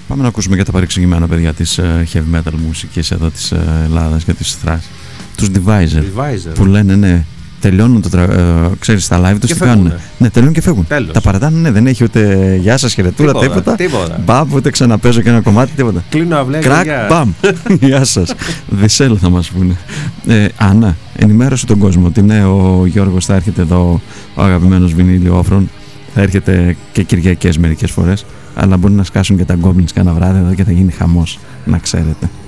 Πάμε να ακούσουμε και τα παρεξηγημένα παιδιά της heavy metal μουσικής εδώ της Ελλάδας και της thrash. Τους Divisor που λένε ναι, τελειώνουν ξέρεις τα live τους τι κάνουν. Ναι, τελειώνουν και φεύγουν. Τέλος. Τα παρατάνε, ναι, δεν έχει ούτε γεια σας χαιρετούρα, τίποτα. Μπαμ, ούτε ξαναπέζω και ένα κομμάτι, τίποτα. Κλείνω αυλαία. Κρακ, μπαμ. Γεια σας. Δισέλ θα μας πούνε. Άννα, ενημέρωσε τον κόσμο ότι ναι, ο Γιώργος θα έρχεται εδώ, ο αγαπημένος Βινίλιο Όφρον. Θα έρχεται και Κυριακές μερικές φορές. Αλλά μπορεί να σκάσουν και τα Goblins κάνα βράδυ εδώ και θα γίνει χαμός, να ξέρετε.